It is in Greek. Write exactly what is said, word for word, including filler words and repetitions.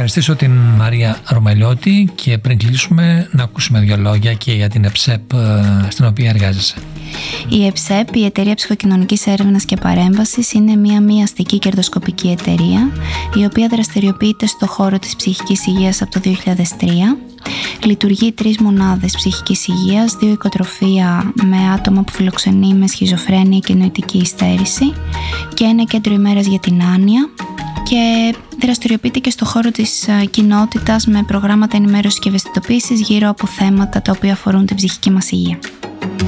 ευχαριστήσω την Μαρία Ρωμαλιώτη και πριν κλείσουμε να ακούσουμε δύο λόγια και για την ΕΨΕΠ στην οποία εργάζεσαι. Η ΕΨΕΠ, η Εταιρεία Ψυχοκοινωνικής Έρευνας και Παρέμβασης, είναι μια μη αστική κερδοσκοπική εταιρεία η οποία δραστηριοποιείται στο χώρο της ψυχικής υγείας από το δύο χιλιάδες τρία. Λειτουργεί τρεις μονάδες ψυχικής υγείας, δύο οικοτροφία με άτομα που φιλοξενεί με σχιζοφρένεια και νοητική υστέρηση και ένα κέντρο ημέρας για την άνοια, και δραστηριοποιείται και στο χώρο της κοινότητας με προγράμματα ενημέρωσης και ευαισθητοποίησης γύρω από θέματα τα οποία αφορούν την ψυχική μας υγεία.